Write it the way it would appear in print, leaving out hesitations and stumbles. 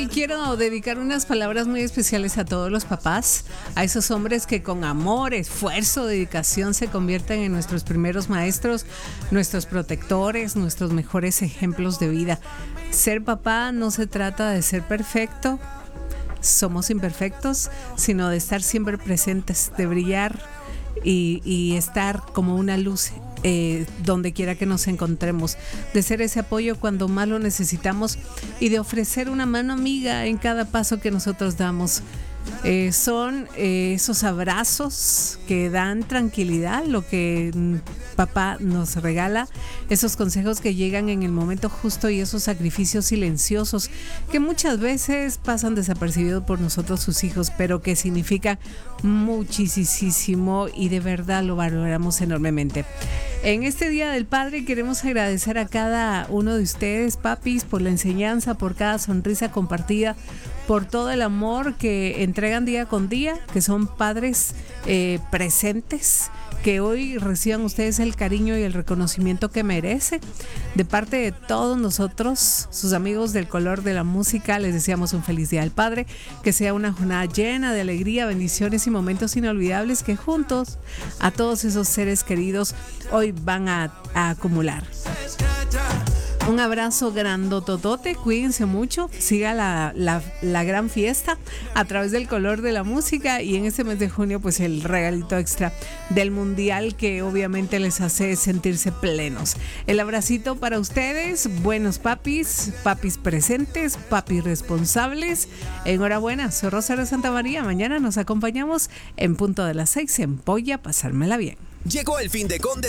Hoy quiero dedicar unas palabras muy especiales a todos los papás, a esos hombres que con amor, esfuerzo, dedicación se convierten en nuestros primeros maestros, nuestros protectores, nuestros mejores ejemplos de vida. Ser papá no se trata de ser perfecto, somos imperfectos, sino de estar siempre presentes, de brillar y estar como una luz donde quiera que nos encontremos, de ser ese apoyo cuando más lo necesitamos y de ofrecer una mano amiga en cada paso que nosotros damos. Son esos abrazos que dan tranquilidad, lo que papá nos regala, esos consejos que llegan en el momento justo y esos sacrificios silenciosos que muchas veces pasan desapercibidos por nosotros sus hijos, pero que significan muchísimo y de verdad lo valoramos enormemente. En este Día del Padre queremos agradecer a cada uno de ustedes, papis, por la enseñanza, por cada sonrisa compartida, por todo el amor que entregan día con día, que son padres presentes, que hoy reciban ustedes el cariño y el reconocimiento que merecen. De parte de todos nosotros, sus amigos del color de la música, les deseamos un feliz Día del Padre, que sea una jornada llena de alegría, bendiciones y momentos inolvidables que juntos a todos esos seres queridos hoy van a acumular. Un abrazo grandototote, cuídense mucho, siga la gran fiesta a través del color de la música y en este mes de junio pues el regalito extra del mundial que obviamente les hace sentirse plenos. El abracito para ustedes, buenos papis presentes, papis responsables. Enhorabuena, soy Rosario Santa María, mañana nos acompañamos en punto de las 6 en Voy a pasármela bien. Llegó el fin de Conde